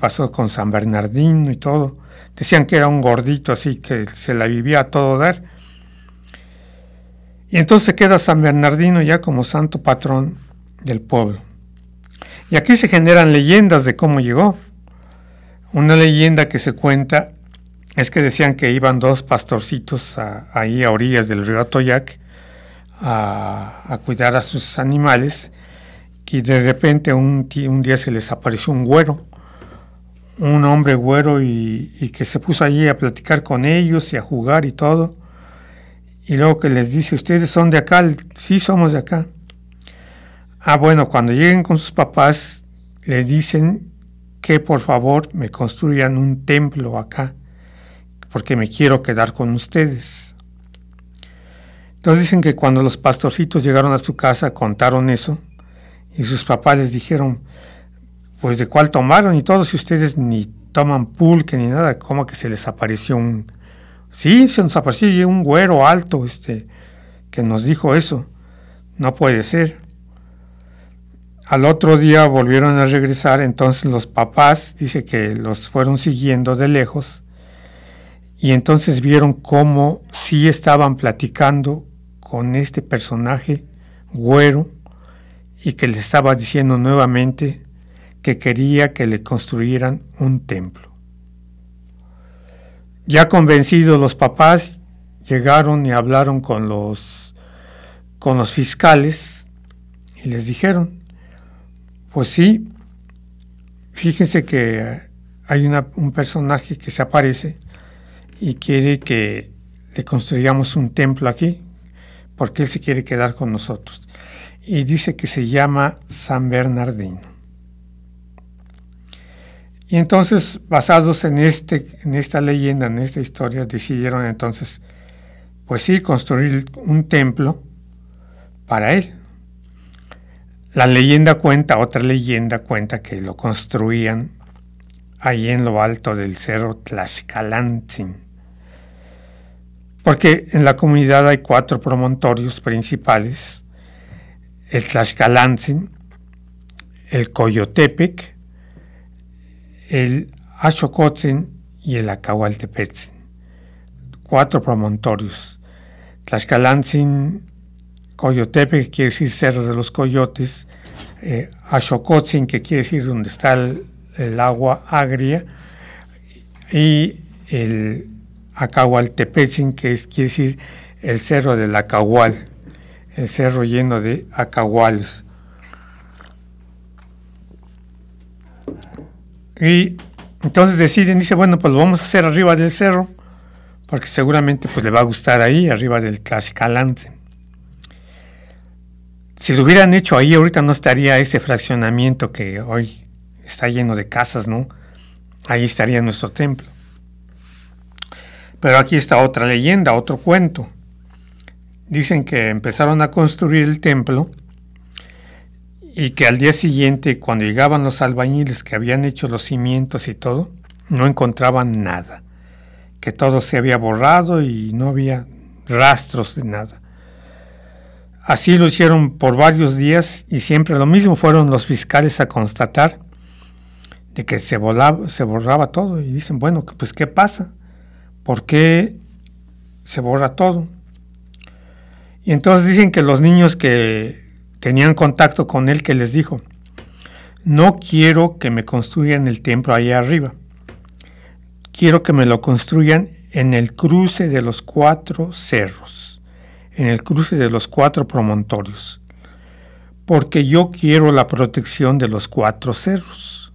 pasó con San Bernardino y todo. Decían que era un gordito así que se la vivía a todo dar. Y entonces se queda San Bernardino ya como santo patrón del pueblo. Y aquí se generan leyendas de cómo llegó. Una leyenda que se cuenta es que decían que iban dos pastorcitos ahí a orillas del río Atoyac a cuidar a sus animales, y de repente un día se les apareció un güero, un hombre güero, y que se puso allí a platicar con ellos y a jugar y todo. Y luego que les dice, ¿ustedes son de acá? Sí, somos de acá. Bueno, cuando lleguen con sus papás, le dicen que por favor me construyan un templo acá, porque me quiero quedar con ustedes. Entonces dicen que cuando los pastorcitos llegaron a su casa, contaron eso, y sus papás les dijeron, pues de cuál tomaron y todo, si ustedes ni toman pulque ni nada, ¿cómo que se les apareció un... Sí, se nos apareció un güero alto, que nos dijo eso. No puede ser. Al otro día volvieron a regresar, entonces los papás, dice que los fueron siguiendo de lejos, y entonces vieron cómo sí estaban platicando con este personaje güero, y que le estaba diciendo nuevamente que quería que le construyeran un templo. Ya convencidos los papás, llegaron y hablaron con los fiscales y les dijeron, pues sí, fíjense que hay un personaje que se aparece y quiere que le construyamos un templo aquí, porque él se quiere quedar con nosotros. Y dice que se llama San Bernardino. Y entonces, basados en esta leyenda, en esta historia, decidieron entonces, pues sí, construir un templo para él. Otra leyenda cuenta que lo construían ahí en lo alto del cerro Tlaxcalantzin, porque en la comunidad hay 4 promontorios principales: el Tlaxcalantzin, el Coyotepec, el Axocotzin y el Acahualtepetzin. 4 promontorios. Tlaxcalantzin, Coyotepec, que quiere decir Cerro de los Coyotes, Axocotzin, que quiere decir donde está el agua agria, y el Acahualtepetzin, que quiere decir el Cerro del Acahual, el cerro lleno de acahuales. Y entonces dice, bueno, pues lo vamos a hacer arriba del cerro, porque seguramente pues le va a gustar ahí, arriba del Tlaxcalantzin. Si lo hubieran hecho ahí, ahorita no estaría ese fraccionamiento que hoy está lleno de casas, ¿no? Ahí estaría nuestro templo. Pero aquí está otra leyenda, otro cuento. Dicen que empezaron a construir el templo y que al día siguiente, cuando llegaban los albañiles que habían hecho los cimientos y todo, no encontraban nada, que todo se había borrado y no había rastros de nada. Así lo hicieron por varios días y siempre lo mismo. Fueron los fiscales a constatar de que se borraba todo, y dicen, bueno, pues ¿qué pasa? ¿Por qué se borra todo? Y entonces dicen que los niños que tenían contacto con él, que les dijo, no quiero que me construyan el templo allá arriba, quiero que me lo construyan en el cruce de los 4 cerros, en el cruce de los 4 promontorios, porque yo quiero la protección de los 4 cerros.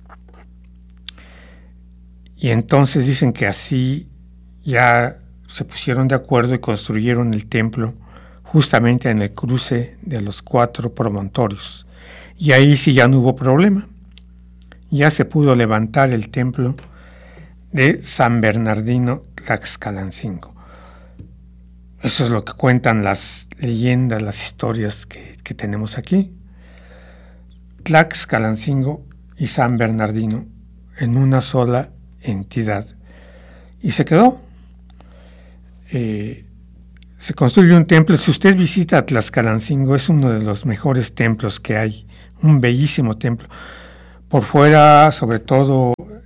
Y entonces dicen que así ya se pusieron de acuerdo y construyeron el templo justamente en el cruce de los 4 promontorios. Y ahí sí ya no hubo problema. Ya se pudo levantar el templo de San Bernardino Tlaxcalancingo. Eso es lo que cuentan las leyendas, las historias que tenemos aquí. Tlaxcalancingo y San Bernardino en una sola entidad. Y se quedó. Se construyó un templo. Si usted visita Tlaxcalancingo, es uno de los mejores templos que hay. Un bellísimo templo. Por fuera, sobre todo,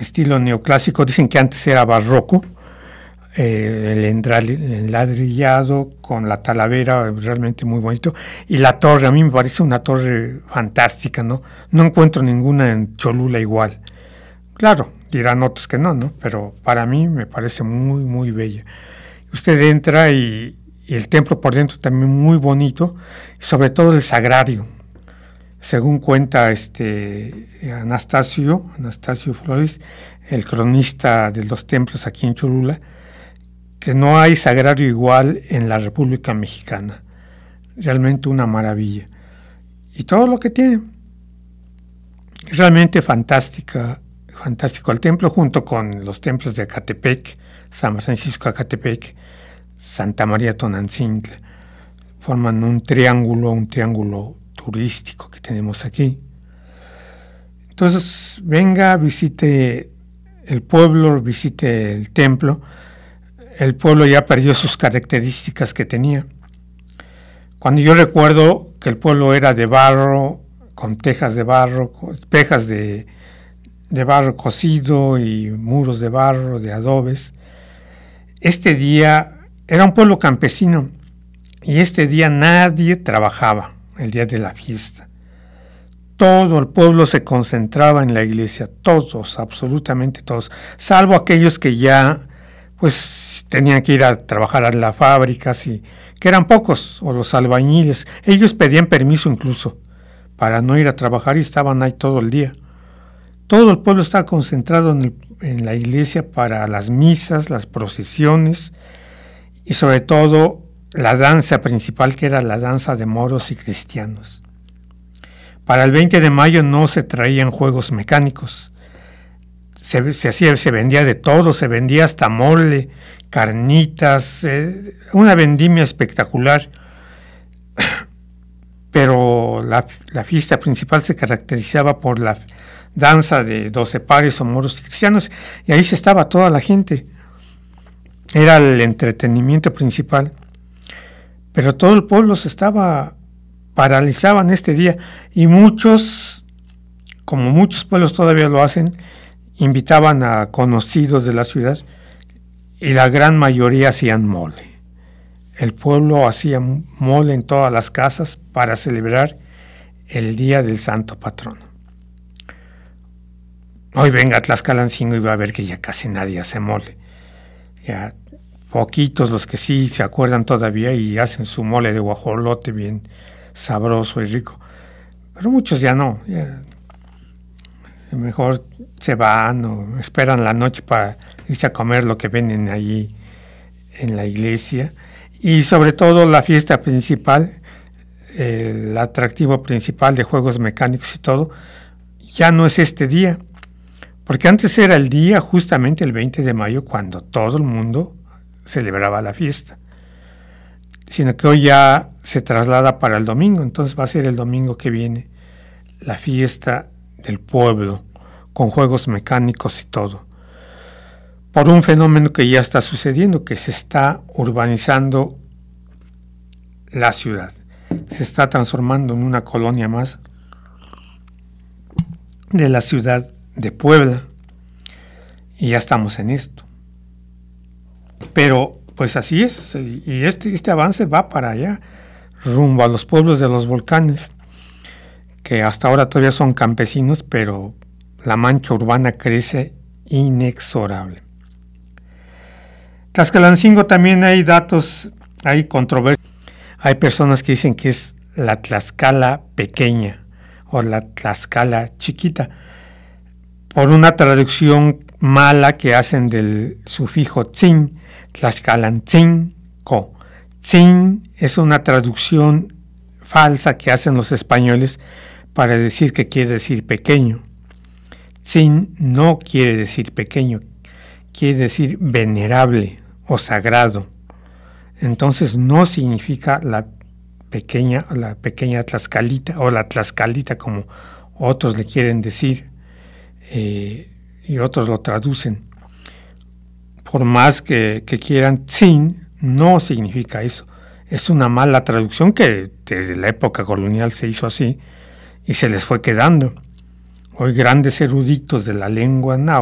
estilo neoclásico, dicen que antes era barroco, el enladrillado con la talavera, realmente muy bonito, y la torre, a mí me parece una torre fantástica, ¿no? No encuentro ninguna en Cholula igual. Claro, dirán otros que no, pero para mí me parece muy, muy bella. Usted entra y el templo por dentro también muy bonito, sobre todo el sagrario. Según cuenta Anastasio Flores, el cronista de los templos aquí en Cholula, que no hay sagrario igual en la República Mexicana. Realmente una maravilla. Y todo lo que tiene. Realmente fantástico el templo, junto con los templos de Ecatepec, San Francisco Ecatepec, Santa María Tonantzintla. Forman un triángulo turístico que tenemos aquí. Entonces, venga, visite el pueblo, visite el templo. El pueblo ya perdió sus características que tenía. Cuando yo recuerdo que el pueblo era de barro, con tejas de barro, tejas de barro cocido y muros de barro, de adobes. Este día era un pueblo campesino y este día nadie trabajaba, el día de la fiesta. Todo el pueblo se concentraba en la iglesia, todos, absolutamente todos, salvo aquellos que ya pues tenían que ir a trabajar a las fábricas, y que eran pocos, o los albañiles. Ellos pedían permiso incluso para no ir a trabajar y estaban ahí todo el día. Todo el pueblo estaba concentrado en la iglesia para las misas, las procesiones y sobre todo la danza principal, que era la danza de moros y cristianos. Para el 20 de mayo no se traían juegos mecánicos. Se vendía de todo, se vendía hasta mole, carnitas, una vendimia espectacular. Pero la fiesta principal se caracterizaba por la danza de 12 pares o moros y cristianos, y ahí se estaba toda la gente. Era el entretenimiento principal. Pero todo el pueblo se estaba paralizado en este día, y muchos, como muchos pueblos todavía lo hacen, invitaban a conocidos de la ciudad y la gran mayoría hacían mole. El pueblo hacía mole en todas las casas para celebrar el día del santo patrono. Hoy venga a Tlaxcalancingo y va a ver que ya casi nadie hace mole. Ya poquitos los que sí se acuerdan todavía y hacen su mole de guajolote bien sabroso y rico. Pero muchos ya no. Ya mejor se van o esperan la noche para irse a comer lo que venden allí en la iglesia. Y sobre todo la fiesta principal, el atractivo principal de juegos mecánicos y todo, ya no es este día. Porque antes era el día, justamente el 20 de mayo, cuando todo el mundo celebraba la fiesta. Sino que hoy ya se traslada para el domingo. Entonces va a ser el domingo que viene la fiesta del pueblo, con juegos mecánicos y todo. Por un fenómeno que ya está sucediendo, que se está urbanizando la ciudad. Se está transformando en una colonia más de la ciudad de Puebla. Y ya estamos en esto. Pero pues así es, y este avance va para allá, rumbo a los pueblos de los volcanes, que hasta ahora todavía son campesinos, pero la mancha urbana crece inexorable. Tlaxcalancingo también hay datos, hay controversias. Hay personas que dicen que es la Tlaxcala pequeña o la Tlaxcala chiquita, por una traducción mala que hacen del sufijo tzin, Tlaxcalancingo. Tzin es una traducción falsa que hacen los españoles para decir que quiere decir pequeño. Tzin no quiere decir pequeño, quiere decir venerable o sagrado. Entonces no significa la pequeña Tlaxcalita o la Tlaxcalita como otros le quieren decir, y otros lo traducen. Por más que quieran, tzin no significa eso. Es una mala traducción que desde la época colonial se hizo así y se les fue quedando. Hoy grandes eruditos de la lengua náhuatl